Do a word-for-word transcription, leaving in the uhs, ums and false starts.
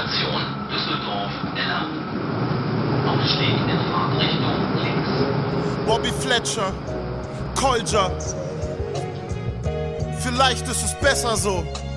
Station Düsseldorf-Eller. Aufstieg in Fahrtrichtung links. Bobby Fletcher, Kolja. Vielleicht ist es besser so.